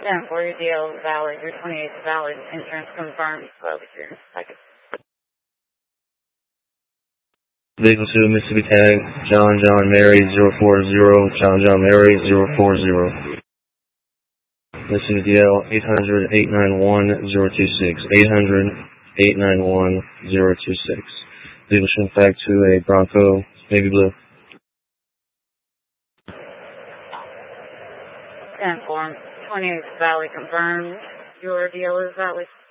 10 for your deal is valid. Your 28 is valid. Insurance confirmed. 12 seconds. Vehicle to Mississippi Tag, John Mary 040, John Mary 040. Listen to DL 800-891-026, 800-891-026. Vehicle shipped back to a Bronco, navy blue. 10 form, 28 is valid confirmed. Your deal is valid.